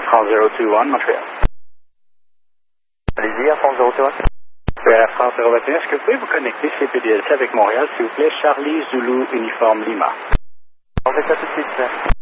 France 021, Montréal. Allez-y, Air France 021. Air France 021, est-ce que vous pouvez vous connecter CPDLC avec Montréal, s'il vous plaît? Charlie Zulu Uniforme Lima. On fait ça tout de suite, sir.